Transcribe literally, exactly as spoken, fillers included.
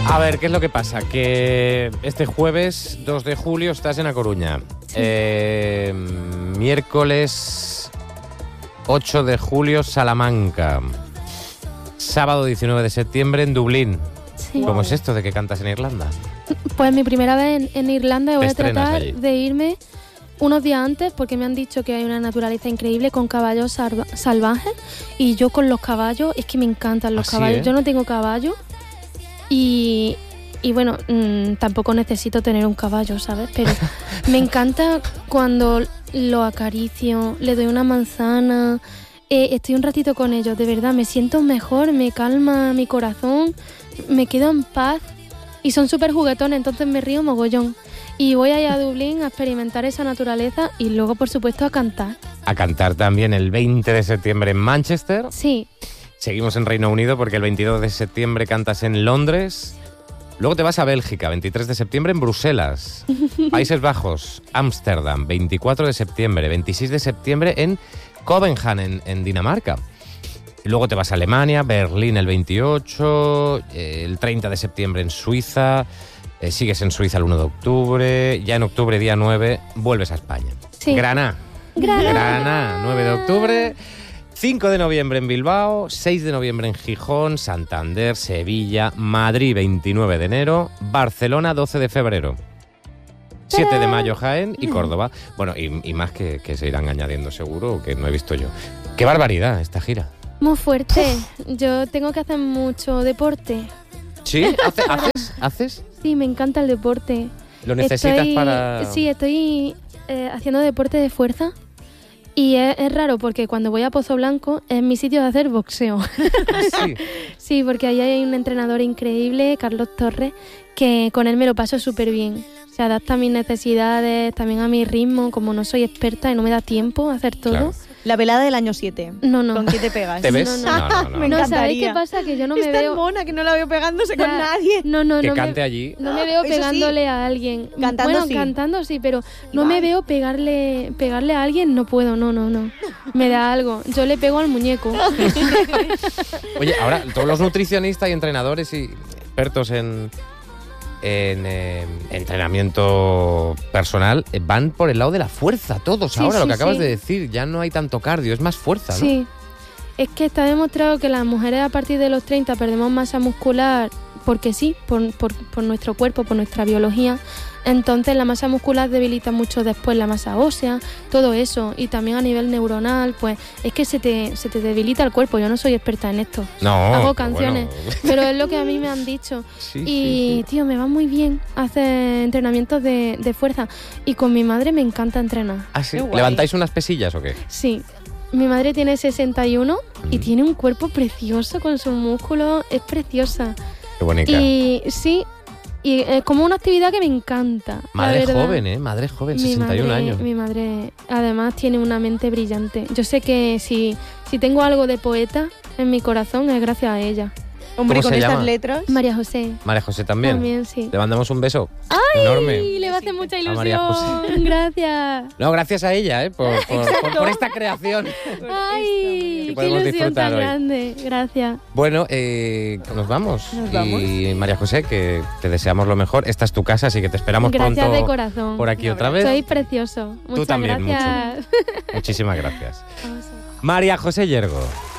A ver, ¿qué es lo que pasa? Que este jueves dos de julio estás en A Coruña. Sí. Eh, miércoles ocho de julio, Salamanca. Sábado diecinueve de septiembre en Dublín. Sí. ¿Cómo wow. es esto de que cantas en Irlanda? Pues mi primera vez en, en Irlanda y voy a tratar allí? de irme unos días antes porque me han dicho que hay una naturaleza increíble con caballos salva- salvajes y yo con los caballos, es que me encantan los ¿Así, caballos. eh? Yo no tengo caballo y, y bueno, mmm, tampoco necesito tener un caballo, ¿sabes? Pero me encanta cuando lo acaricio, le doy una manzana, eh, estoy un ratito con ellos, de verdad, me siento mejor, me calma mi corazón, me quedo en paz y son súper juguetones, entonces me río mogollón. Y voy allá a Dublín a experimentar esa naturaleza y luego, por supuesto, a cantar. A cantar también el veinte de septiembre en Manchester. Sí. Seguimos en Reino Unido porque el veintidós de septiembre cantas en Londres. Luego te vas a Bélgica, veintitrés de septiembre en Bruselas. Países Bajos, Ámsterdam, veinticuatro de septiembre. veintiséis de septiembre en Copenhagen, en, en Dinamarca. Y luego te vas a Alemania, Berlín el veintiocho, eh, el treinta de septiembre en Suiza... Eh, sigues en Suiza el uno de octubre, ya en octubre, día nueve, vuelves a España. Sí. Granada. Granada. Granada, nueve de octubre, cinco de noviembre en Bilbao, seis de noviembre en Gijón, Santander, Sevilla, Madrid, veintinueve de enero, Barcelona, doce de febrero, siete de mayo Jaén y Córdoba. Bueno, y, y más que, que se irán añadiendo seguro, que no he visto yo. ¡Qué barbaridad esta gira! Muy fuerte. Yo tengo que hacer mucho deporte. ¿Sí? ¿Hace, ¿Haces? ¿Haces? Sí, me encanta el deporte. ¿Lo necesitas estoy, para...? Sí, estoy eh, haciendo deporte de fuerza y es, es raro porque cuando voy a Pozo Blanco es mi sitio de hacer boxeo. ¿Sí? Sí, porque ahí hay un entrenador increíble, Carlos Torres, que con él me lo paso súper bien. Se adapta a mis necesidades, también a mi ritmo, como no soy experta y no me da tiempo a hacer todo. Claro. La velada del año siete. No, no. ¿Con qué te pegas? ¿Te ves? No, No, no. no, no. Me No, encantaría. ¿sabéis qué pasa? Que yo no me es veo... tan mona que no la veo pegándose O sea, con nadie. No, no, Que no. cante me, allí. No me veo Eso sí, pegándole a alguien. cantando bueno, sí. cantando sí, pero no Iván. me veo pegarle pegarle a alguien, no puedo, no, no, no. Me da algo. Yo le pego al muñeco. Oye, ahora todos los nutricionistas y entrenadores y expertos en, en eh, entrenamiento personal eh, van por el lado de la fuerza, todos. Sí, ahora, sí, lo que acabas sí. de decir, ya no hay tanto cardio, es más fuerza, ¿no? Sí. Es que está demostrado que las mujeres a partir de los treinta perdemos masa muscular porque sí, por, por, por nuestro cuerpo, por nuestra biología. Entonces la masa muscular debilita mucho después la masa ósea, todo eso. Y también a nivel neuronal, pues es que se te, se te debilita el cuerpo. Yo no soy experta en esto. No, Hago pero canciones, bueno. pero es lo que a mí me han dicho. Sí, Y, sí, sí. tío, me va muy bien hacer entrenamientos de, de fuerza. Y con mi madre me encanta entrenar. ¿Ah, sí? Qué guay. ¿Levantáis unas pesillas o qué? Sí. Mi madre tiene sesenta y uno y Mm. tiene un cuerpo precioso con sus músculos. Es preciosa. Qué bonita. Y sí, y es como una actividad que me encanta. Madre la verdad. joven, ¿eh? Madre joven, Mi sesenta y un madre- años. Mi madre además tiene una mente brillante. Yo sé que si, si tengo algo de poeta en mi corazón es gracias a ella. Hombre, ¿Cómo con se estas llama? letras. María José. María José también. También, sí. Le mandamos un beso ¡Ay! enorme. Le va a hacer mucha A María ilusión. Gracias. No, gracias a ella, ¿eh? Por, por, por, por esta creación. ¡Ay! Que ¡Qué podemos ilusión disfrutar tan hoy. grande! Gracias. Bueno, eh, nos vamos. Nos vamos. Y María José, que te deseamos lo mejor. Esta es tu casa, así que te esperamos Gracias pronto de corazón. por aquí Un otra vez. Sois precioso. Muchas también, gracias. Muchísimas gracias. Vamos a ver. María José Yergo.